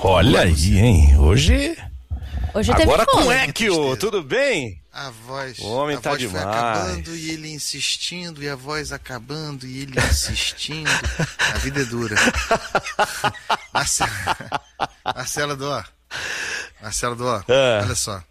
Olha aí, hein? Hoje teve agora com fome. Equio, tudo bem? A voz, O homem tá voz foi demais. acabando e ele insistindo, e a voz acabando e ele insistindo. A vida é dura. Marcelo Dó, olha só.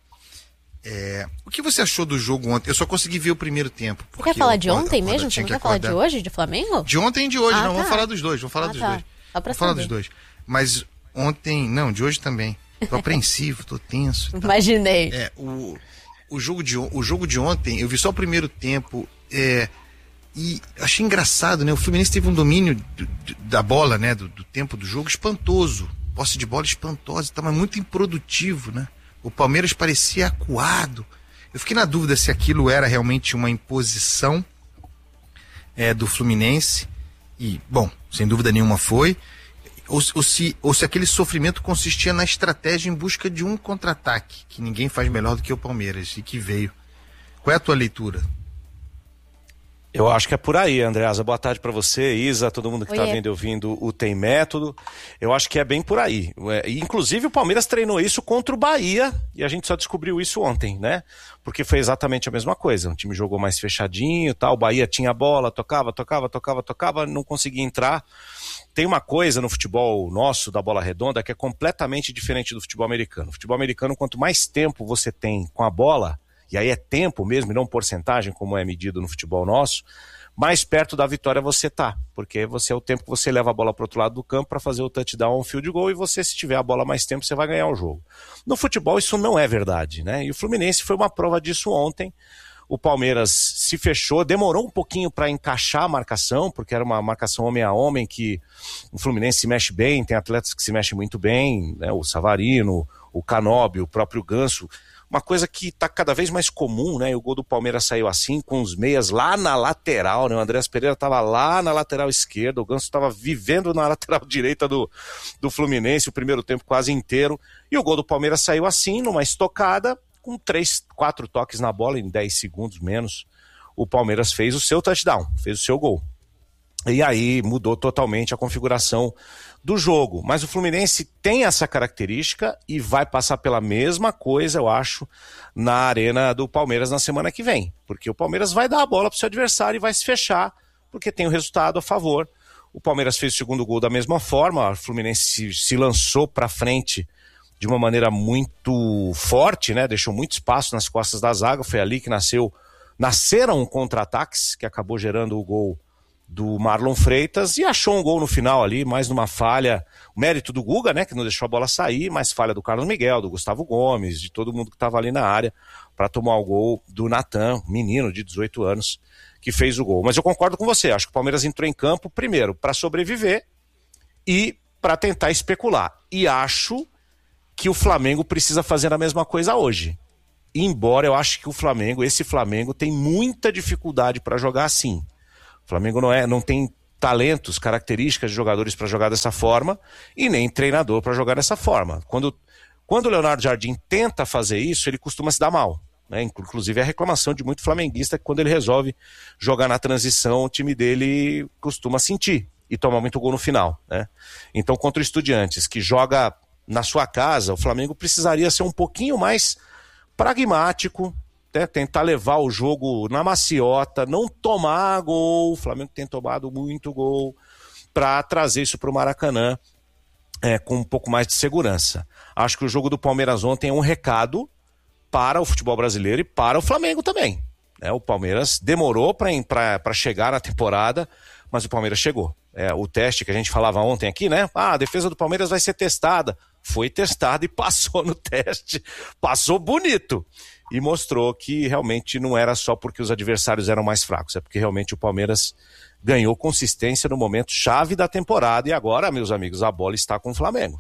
O que você achou do jogo ontem? Eu só consegui ver o primeiro tempo. Você quer falar de ontem mesmo? Você não quer falar de hoje, de Flamengo? De ontem e de hoje, Ah, não, tá. vamos falar dos dois, Só pra Vamos falar dos saber. dois. Mas ontem, não, de hoje também. Tô apreensivo, tô tenso. E tal. Imaginei. O jogo de ontem, eu vi só o primeiro tempo, e achei engraçado, né? O Fluminense teve um domínio da bola, né? Do tempo do jogo espantoso. Posse de bola espantosa, mas muito improdutivo, né? O Palmeiras parecia acuado. Eu fiquei na dúvida se aquilo era realmente uma imposição do Fluminense. E, bom, sem dúvida nenhuma foi. Ou se aquele sofrimento consistia na estratégia em busca de um contra-ataque, que ninguém faz melhor do que o Palmeiras, e que veio. Qual é a tua leitura? Eu acho que é por aí, Andreasa. Boa tarde para você, Isa, todo mundo que está vendo e ouvindo o Tem Método. Eu acho que é bem por aí. Inclusive o Palmeiras treinou isso contra o Bahia e a gente só descobriu isso ontem, né? Porque foi exatamente a mesma coisa. O time jogou mais fechadinho, tal. O Bahia tinha a bola, tocava, não conseguia entrar. Tem uma coisa no futebol nosso, da bola redonda, que é completamente diferente do futebol americano. O futebol americano, quanto mais tempo você tem com a bola, e aí é tempo mesmo, e não porcentagem, como é medido no futebol nosso, mais perto da vitória você tá, porque é o tempo que você leva a bola para o outro lado do campo para fazer o touchdown, um field goal, e você, se tiver a bola mais tempo, você vai ganhar o jogo. No futebol isso não é verdade, né? E o Fluminense foi uma prova disso ontem. O Palmeiras se fechou, demorou um pouquinho para encaixar a marcação, porque era uma marcação homem a homem, que o Fluminense se mexe bem, tem atletas que se mexem muito bem, né? O Savarino, o Canóbio, o próprio Ganso. Uma coisa que está cada vez mais comum, né? O gol do Palmeiras saiu assim, com os meias lá na lateral, né? O Andreas Pereira estava lá na lateral esquerda, o Ganso estava vivendo na lateral direita do Fluminense, o primeiro tempo quase inteiro. E o gol do Palmeiras saiu assim, numa estocada, com 4 toques na bola em 10 segundos menos. O Palmeiras fez o seu touchdown, fez o seu gol. E aí mudou totalmente a configuração do jogo. Mas o Fluminense tem essa característica e vai passar pela mesma coisa, eu acho, na arena do Palmeiras na semana que vem. Porque o Palmeiras vai dar a bola para o seu adversário e vai se fechar, porque tem o resultado a favor. O Palmeiras fez o segundo gol da mesma forma, o Fluminense se lançou para frente de uma maneira muito forte, né? Deixou muito espaço nas costas da zaga, foi ali que nasceram contra-ataques, que acabou gerando o gol do Marlon Freitas, e achou um gol no final ali, mais numa falha, o mérito do Guga, né, que não deixou a bola sair, mas falha do Carlos Miguel, do Gustavo Gomes, de todo mundo que estava ali na área, para tomar o gol do Natan, menino de 18 anos, que fez o gol. Mas eu concordo com você, acho que o Palmeiras entrou em campo, primeiro, para sobreviver e para tentar especular. E acho que o Flamengo precisa fazer a mesma coisa hoje. Embora eu acho que esse Flamengo tem muita dificuldade para jogar assim. O Flamengo não tem talentos, características de jogadores para jogar dessa forma e nem treinador para jogar dessa forma. Quando o Leonardo Jardim tenta fazer isso, ele costuma se dar mal, né? Inclusive a reclamação de muito flamenguista que quando ele resolve jogar na transição, o time dele costuma sentir e tomar muito gol no final, né? Então, contra o Estudiantes, que joga na sua casa, o Flamengo precisaria ser um pouquinho mais pragmático, né? Tentar levar o jogo na maciota, não tomar gol. O Flamengo tem tomado muito gol, para trazer isso para o Maracanã com um pouco mais de segurança. Acho que o jogo do Palmeiras ontem é um recado para o futebol brasileiro e para o Flamengo também, né? O Palmeiras demorou para chegar na temporada, mas o Palmeiras chegou. O teste que a gente falava ontem aqui, né? A defesa do Palmeiras vai ser testada. Foi testada e passou no teste. Passou bonito. E mostrou que realmente não era só porque os adversários eram mais fracos, é porque realmente o Palmeiras ganhou consistência no momento chave da temporada e agora, meus amigos, a bola está com o Flamengo.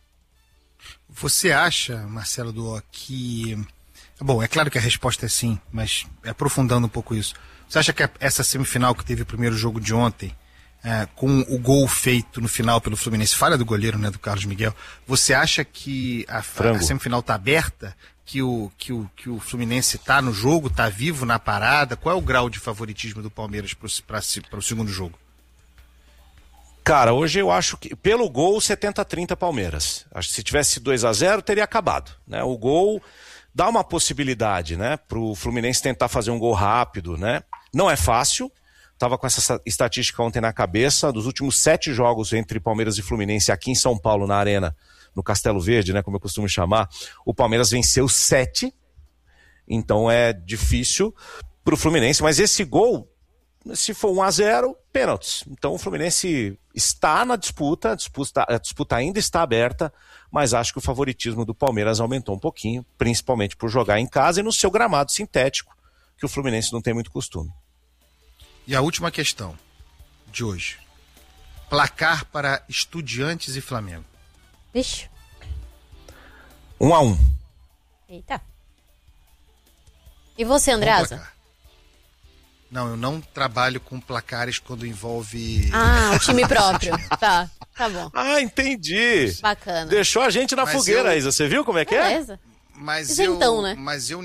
Você acha, Marcelo Duó, que... Bom, é claro que a resposta é sim, mas aprofundando um pouco isso. Você acha que essa semifinal que teve o primeiro jogo de ontem, com o gol feito no final pelo Fluminense, falha do goleiro, né, do Carlos Miguel, você acha que a semifinal está aberta? Que o Fluminense está no jogo, está vivo na parada? Qual é o grau de favoritismo do Palmeiras para o segundo jogo? Cara, hoje eu acho que, pelo gol, 70-30 Palmeiras. Acho que se tivesse 2-0, teria acabado, né? O gol dá uma possibilidade, né, pro Fluminense tentar fazer um gol rápido, né? Não é fácil. Tava com essa estatística ontem na cabeça. Dos últimos 7 jogos entre Palmeiras e Fluminense aqui em São Paulo, na Arena, no Castelo Verde, né, como eu costumo chamar, o Palmeiras venceu 7. Então é difícil pro Fluminense. Mas esse gol, se for 1-0, pênaltis. Então o Fluminense está na disputa, a disputa ainda está aberta, mas acho que o favoritismo do Palmeiras aumentou um pouquinho, principalmente por jogar em casa e no seu gramado sintético, que o Fluminense não tem muito costume. E a última questão de hoje. Placar para Estudiantes e Flamengo. Vixe. 1-1. Eita. E você, Andreasa? Não, eu não trabalho com placares quando envolve... Ah, o time próprio. Tá bom. Ah, entendi. Bacana. Deixou a gente na fogueira, Isa. Você viu como é que é? Beleza. Mas né?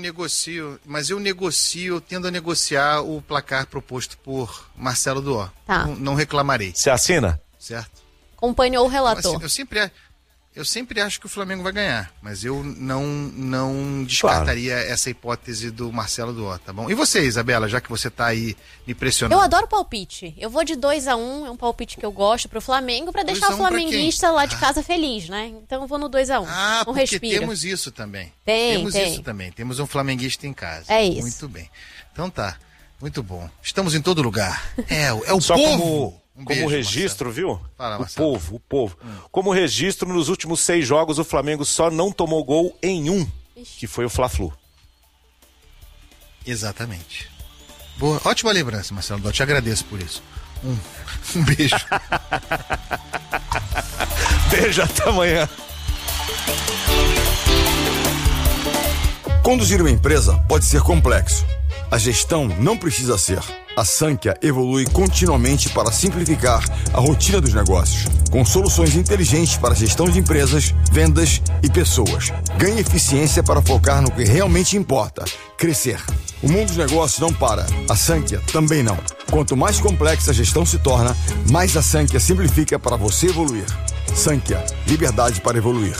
eu tendo a negociar o placar proposto por Marcelo Duó. Tá. Não reclamarei. Você assina? Certo. Acompanhou o relator. Assim, eu sempre acho que o Flamengo vai ganhar, mas eu não descartaria essa hipótese do Marcelo Duó, tá bom? E você, Isabela, já que você tá aí me pressionando? Eu adoro palpite. Eu vou de 2-1, é um palpite que eu gosto pro Flamengo, pra deixar o flamenguista lá de casa feliz, né? Então eu vou no 2-1. Ah, não porque respira. temos isso também. Tem. Isso também. Temos um flamenguista em casa. É isso. Muito bem. Então tá. Muito bom. Estamos em todo lugar. É o Só povo. Como registro, Marcelo. viu? Fala, o povo. Como registro, nos últimos 6 jogos, o Flamengo só não tomou gol em um, que foi o Fla-Flu. Exatamente. Boa, ótima lembrança, Marcelo. Eu te agradeço por isso. Um beijo. Beijo, até amanhã. Conduzir uma empresa pode ser complexo. A gestão não precisa ser. A Sankhya evolui continuamente para simplificar a rotina dos negócios, com soluções inteligentes para a gestão de empresas, vendas e pessoas. Ganhe eficiência para focar no que realmente importa: crescer. O mundo dos negócios não para. A Sankhya também não. Quanto mais complexa a gestão se torna, mais a Sankhya simplifica para você evoluir. Sankhya, liberdade para evoluir.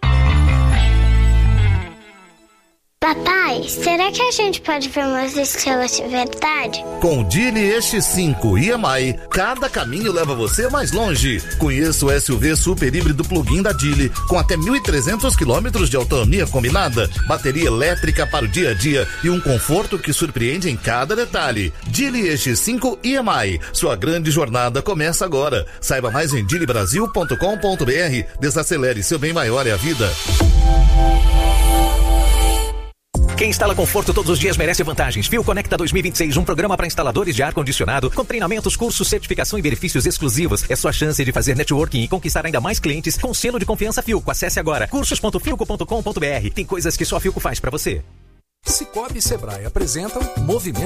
Papai, será que a gente pode ver umas estrelas de verdade? Com o Geely EX5 EMI, cada caminho leva você mais longe. Conheça o SUV super híbrido plug-in da Geely, com até 1.300 km de autonomia combinada, bateria elétrica para o dia a dia e um conforto que surpreende em cada detalhe. Geely EX5 EMI, sua grande jornada começa agora. Saiba mais em geelybrasil.com.br. Desacelere, seu bem maior é a vida. Quem instala conforto todos os dias merece vantagens. Fio Conecta 2026, um programa para instaladores de ar-condicionado, com treinamentos, cursos, certificação e benefícios exclusivos. É sua chance de fazer networking e conquistar ainda mais clientes com selo de confiança Filco. Acesse agora cursos.filco.com.br. Tem coisas que só a Filco faz para você. Cicobi e Sebrae apresentam Movimento